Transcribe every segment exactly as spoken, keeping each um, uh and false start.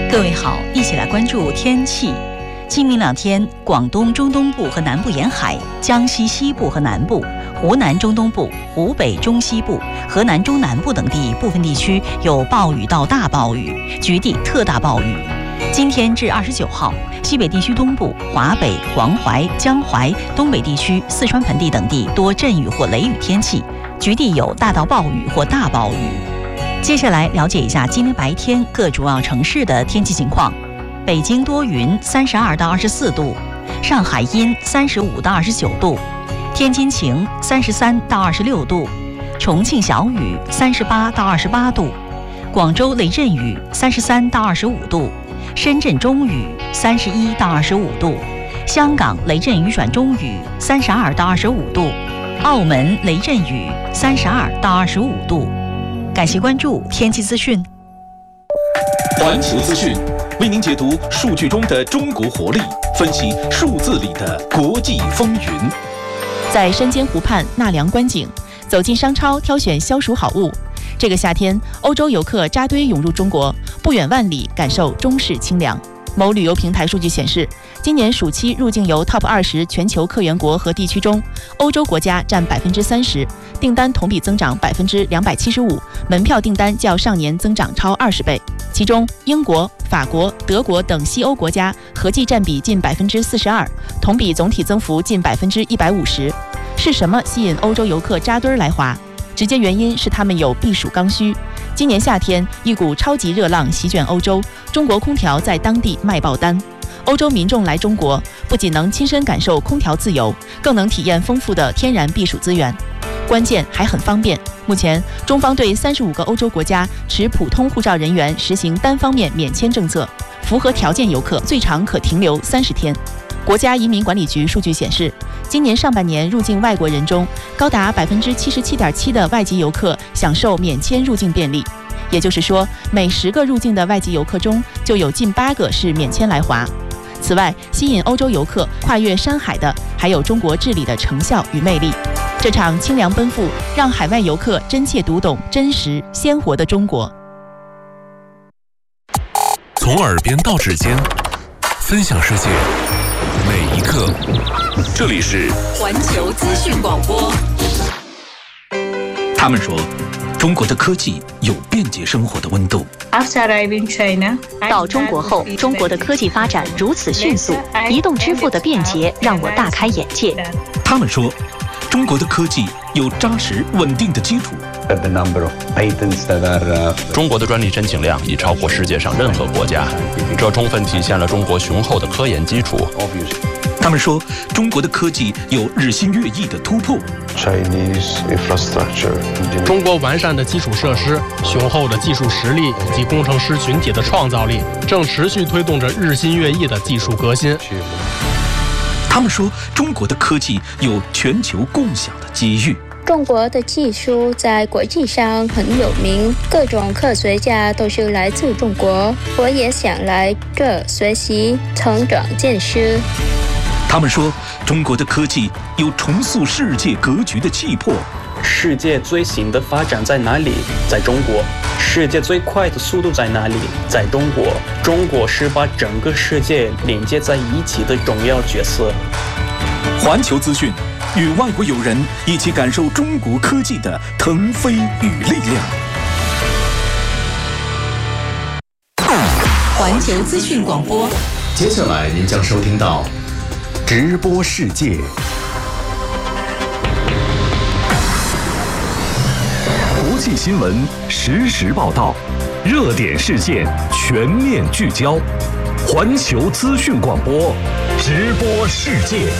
各位好，一起来关注天气。今明两天，广东中东部和南部沿海、江西西部和南部、湖南中东部、湖北中西部、河南中南部等地部分地区有暴雨到大暴雨，局地特大暴雨。今天至二十九号，西北地区东部、华北、黄淮、江淮、东北地区、四川盆地等地多阵雨或雷雨天气，局地有大到暴雨或大暴雨。接下来了解一下今天白天各主要城市的天气情况。北京多云，三十二到二十四度；上海阴，三十五到二十九度；天津晴，三十三到二十六度；重庆小雨，三十八到二十八度；广州雷阵雨，三十三到二十五度；深圳中雨，三十一到二十五度；香港雷阵雨转中雨，三十二到二十五度；澳门雷阵雨，三十二到二十五度。感谢关注天气资讯。 环球资讯为您解读数据中的中国活力，分析数字里的国际风云。 在山间湖畔纳凉观景，走进商超挑选消暑好物。这个夏天，欧洲游客扎堆涌入中国，不远万里感受中式清凉。某旅游平台数据显示，今年暑期入境游 Top 二十全球客源国和地区中，欧洲国家占百分之三十，订单同比增长百分之两百七十五，门票订单较上年增长超二十倍。其中，英国、法国、德国等西欧国家合计占比近百分之四十二，同比总体增幅近百分之一百五十。是什么吸引欧洲游客扎堆来华？直接原因是他们有避暑刚需。今年夏天，一股超级热浪席卷欧洲，中国空调在当地卖爆单。欧洲民众来中国，不仅能亲身感受空调自由，更能体验丰富的天然避暑资源，关键还很方便。目前，中方对三十五个欧洲国家持普通护照人员实行单方面免签政策，符合条件游客最长可停留三十天。国家移民管理局数据显示，今年上半年入境外国人中，高达百分之七十七点七的外籍游客享受免签入境便利。也就是说，每十个入境的外籍游客中，就有近八个是免签来华。此外，吸引欧洲游客跨越山海的，还有中国治理的成效与魅力。这场清凉奔赴，让海外游客真切读懂真实鲜活的中国。 从耳边到指尖，分享世界每一刻。这里是环球资讯广播。 他们说，中国的科技有便捷生活的温度。 到中国后，中国的科技发展如此迅速，移动支付的便捷让我大开眼界。 他们说，中国的科技有扎实稳定的基础。 中国的专利申请量已超过世界上任何国家，这充分体现了中国雄厚的科研基础。 他们说，中国的科技有日新月异的突破。 中国完善的基础设施、雄厚的技术实力以及工程师群体的创造力，正持续推动着日新月异的技术革新。 他们说，中国的科技有全球共享的机遇。 中国的技术在国际上很有名，各种科学家都是来自中国，我也想来这学习、成长见识。 他们说，中国的科技有重塑世界格局的气魄。 世界最新的发展在哪里？在中国。世界最快的速度在哪里？在中国。中国是把整个世界连接在一起的重要角色。 环球资讯，与外国友人一起感受中国科技的腾飞与力量。 环球资讯广播， 接下来您将收听到直播世界。国际新闻实时报道，热点事件全面聚焦。环球资讯广播，直播世界。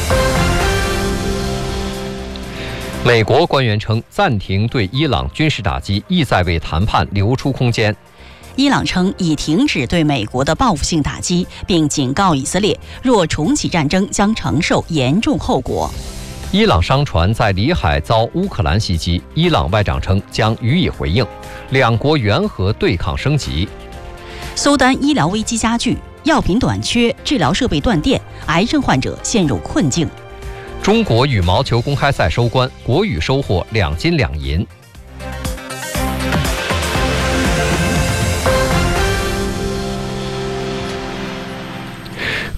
美国官员称，暂停对伊朗军事打击，意在为谈判留出空间。 伊朗称已停止对美国的报复性打击，并警告以色列，若重启战争将承受严重后果。 伊朗商船在里海遭乌克兰袭击，伊朗外长称将予以回应，两国援核对抗升级。 苏丹医疗危机加剧，药品短缺，治疗设备断电，癌症患者陷入困境。 中国羽毛球公开赛收官，国羽收获两金两银。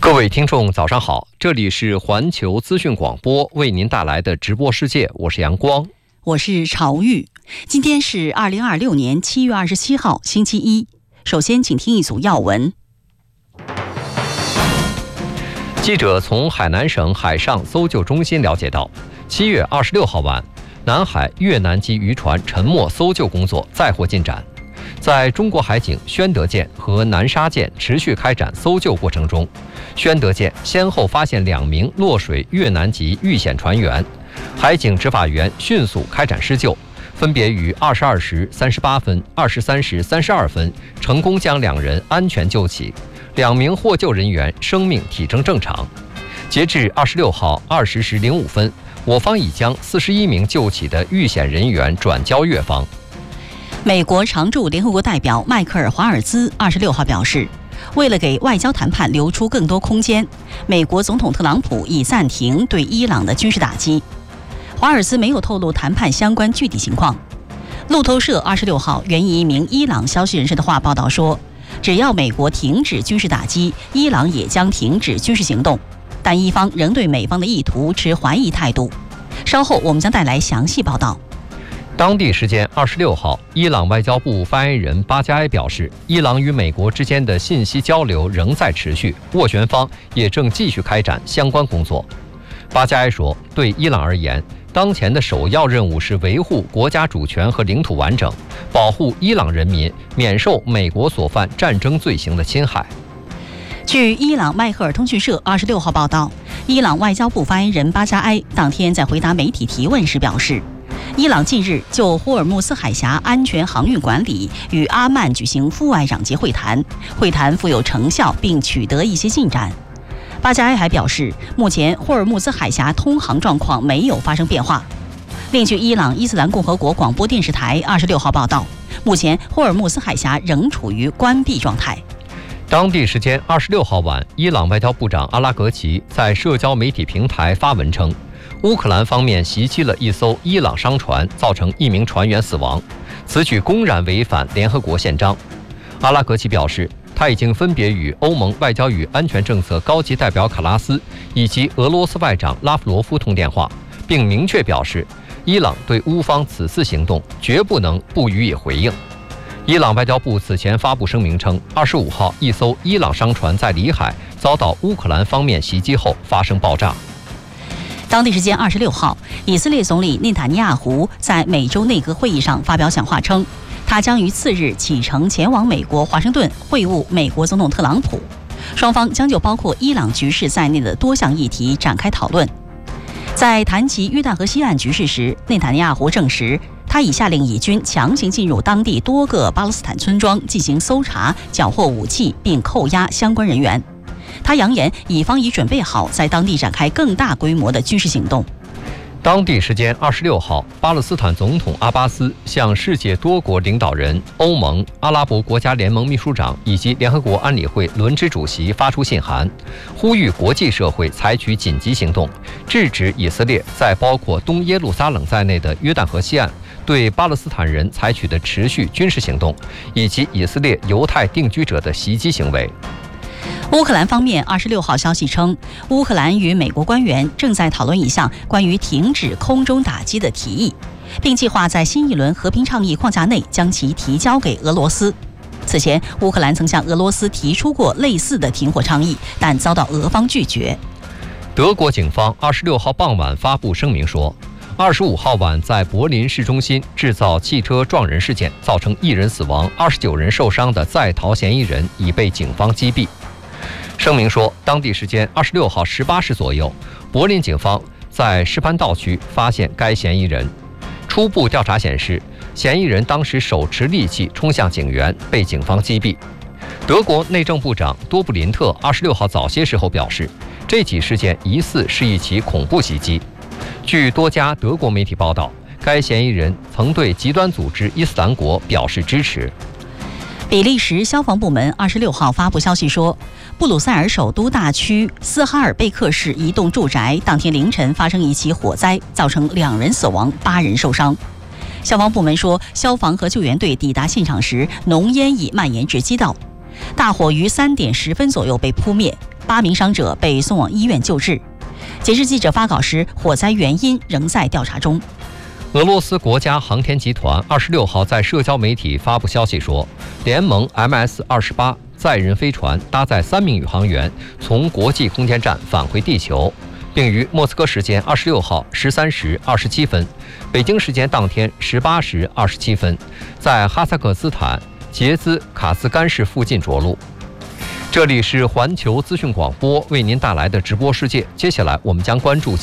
各位听众早上好，这里是环球资讯广播为您带来的直播世界，我是阳光， 我是朝玉。今天是二零二六年七月二十七号星期一。首先请听一组要闻。 记者从海南省海上搜救中心了解到，七月二十六号晚，南海越南籍渔船沉没搜救工作再获进展。在中国海警宣德舰和南沙舰持续开展搜救过程中，宣德舰先后发现两名落水越南籍遇险船员，海警执法员迅速开展施救，分别于二十二时三十八分、二十三时三十二分成功将两人安全救起，两名获救人员生命体征正常。截至二十六号二十时零五分，我方已将四十一名救起的遇险人员转交越方。 美国常驻联合国代表迈克尔·华尔兹二十六号表示，为了给外交谈判留出更多空间，美国总统特朗普已暂停对伊朗的军事打击。华尔兹没有透露谈判相关具体情况。路透社二十六号援引一名伊朗消息人士的话报道说，只要美国停止军事打击，伊朗也将停止军事行动，但伊方仍对美方的意图持怀疑态度。稍后我们将带来详细报道。 当地时间二十六号，伊朗外交部发言人巴加埃表示，伊朗与美国之间的信息交流仍在持续，斡旋方也正继续开展相关工作。巴加埃说，对伊朗而言，当前的首要任务是维护国家主权和领土完整，保护伊朗人民免受美国所犯战争罪行的侵害。 据伊朗迈赫尔通讯社二十六号报道，伊朗外交部发言人巴加埃当天在回答媒体提问时表示，伊朗近日就霍尔木兹海峡安全航运管理与阿曼举行副外长级会谈，会谈富有成效并取得一些进展。巴加埃还表示，目前霍尔木兹海峡通航状况没有发生变化。另据伊朗伊斯兰共和国广播电视台二十六号报道，目前霍尔木兹海峡仍处于关闭状态。 当地时间二十六号晚，伊朗外交部长阿拉格齐在社交媒体平台发文称，乌克兰方面袭击了一艘伊朗商船，造成一名船员死亡，此举公然违反联合国宪章。阿拉格齐表示，他已经分别与欧盟外交与安全政策高级代表卡拉斯以及俄罗斯外长拉夫罗夫通电话，并明确表示，伊朗对乌方此次行动绝不能不予以回应。伊朗外交部此前发布声明称，二十五号一艘伊朗商船在里海遭到乌克兰方面袭击后发生爆炸。 当地时间二十六号，以色列总理内塔尼亚胡在美洲内阁会议上发表讲话称，他将于次日启程前往美国华盛顿会晤美国总统特朗普，双方将就包括伊朗局势在内的多项议题展开讨论。在谈及约旦河西岸局势时，内塔尼亚胡证实，他已下令以军强行进入当地多个巴勒斯坦村庄进行搜查、缴获武器并扣押相关人员。他扬言，以方已准备好在当地展开更大规模的军事行动。 当地时间二十六号，巴勒斯坦总统阿巴斯向世界多国领导人、欧盟、阿拉伯国家联盟秘书长以及联合国安理会轮值主席发出信函，呼吁国际社会采取紧急行动，制止以色列在包括东耶路撒冷在内的约旦河西岸对巴勒斯坦人采取的持续军事行动，以及以色列犹太定居者的袭击行为。 乌克兰方面二十六号消息称，乌克兰与美国官员正在讨论一项关于停止空中打击的提议，并计划在新一轮和平倡议框架内将其提交给俄罗斯。此前，乌克兰曾向俄罗斯提出过类似的停火倡议，但遭到俄方拒绝。 德国警方二十六号傍晚发布声明说，二十五号晚在柏林市中心制造汽车撞人事件，造成一人死亡、二十九人受伤的在逃嫌疑人已被警方击毙。声明说，当地时间二十六号十八时左右，柏林警方在施潘道区发现该嫌疑人。初步调查显示，嫌疑人当时手持利器冲向警员，被警方击毙。德国内政部长多布林特二十六号早些时候表示，这起事件疑似是一起恐怖袭击。据多家德国媒体报道，该嫌疑人曾对极端组织伊斯兰国表示支持。 比利时消防部门二十六号发布消息说，布鲁塞尔首都大区斯哈尔贝克市一栋住宅当天凌晨发生一起火灾，造成两人死亡、八人受伤。消防部门说，消防和救援队抵达现场时，浓烟已蔓延至街道。大火于三点十分左右被扑灭， 八名伤者被送往医院救治。截至记者发稿时，火灾原因仍在调查中。 俄罗斯国家航天集团二十六号在社交媒体发布消息说，联盟 M S 二十八载人飞船搭载三名宇航员从国际空间站返回地球，并于莫斯科时间二十六号十三时二十七分，北京时间当天十八时二十七分，在哈萨克斯坦杰兹卡斯干市附近着陆。这里是环球资讯广播为您带来的直播世界，接下来我们将关注